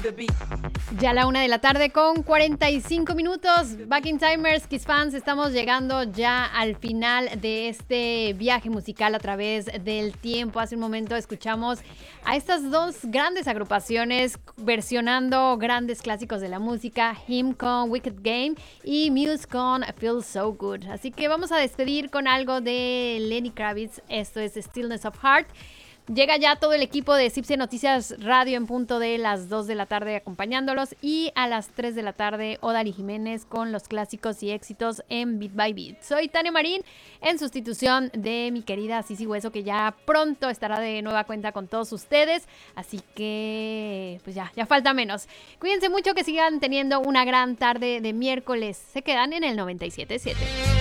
Ya a la 1:00 con 45 minutos. Back in Timers, Kiss fans, estamos llegando ya al final de este viaje musical a través del tiempo. Hace un momento escuchamos a estas dos grandes agrupaciones versionando grandes clásicos de la música, Him con Wicked Game y Muse con Feel So Good. Así que vamos a despedir con algo de Lenny Kravitz. Esto es Stillness of Heart. Llega ya todo el equipo de CIPSE Noticias Radio en punto de las 2:00 acompañándolos, y a las 3:00 Odali Jiménez con los clásicos y éxitos en Beat by Beat. Soy Tania Marín en sustitución de mi querida Sisi Hueso, que ya pronto estará de nueva cuenta con todos ustedes, así que pues ya falta menos. Cuídense mucho, que sigan teniendo una gran tarde de miércoles. Se quedan en el 97.7.